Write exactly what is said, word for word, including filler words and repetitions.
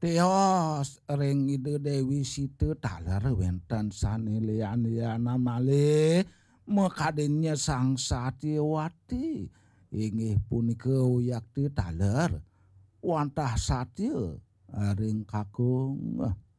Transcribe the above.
Tios ring ide Dewi Sita taler wenten sanelian-liana malih mekadennya sang Satyawati inggih punika yakti taler wantah satya ring kakung